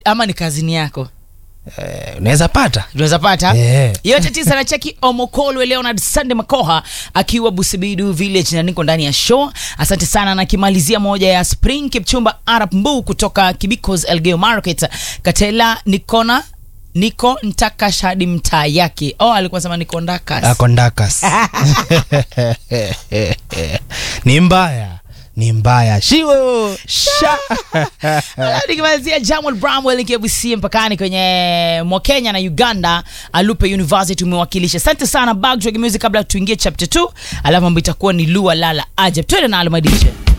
ama ni kazini yako? Unaweza pata. Yote 9 na cheki Omokolo Leonard Sunday Makoha akiwa Busibidu Village na niko ndani ya show. Asante sana, na kimalizia moja ya Spring Kipchumba Arab Mbu kutoka Kibikos Elgeyo Market. Katela Niko ntaka shadi mtaa yake. Alikuwa sema Niko ndakas. Ni mbaya. Shiwo. Nikimalizia Jamal Bramwell nikiabusia mpakani kwenye mwa Kenya na Uganda. Alupe University umewakilisha. Asante sana Backtrack Music kabla tuingie chapter 2. Alafu mambo itakuwa ni Lua Lala Ajab. Twende na Almadisha.